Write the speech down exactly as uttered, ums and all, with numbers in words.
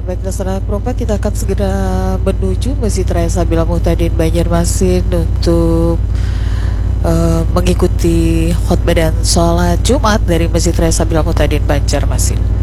Baiklah saudara Kropa, kita akan segera menuju Masjid Raya Sabila Muhtadin Banjarmasin untuk uh, mengikuti khutbah dan sholat Jumat dari Masjid Raya Sabila Muhtadin Banjarmasin.